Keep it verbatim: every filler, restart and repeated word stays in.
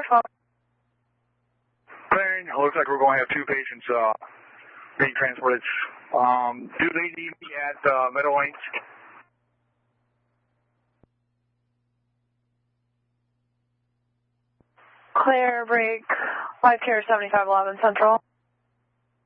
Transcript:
four twelve. Clearing. Looks like we're going to have two patients uh, being transported. Um, do they need me at uh, Meadow Lanes? Clear break. Life care seventy-five eleven Central.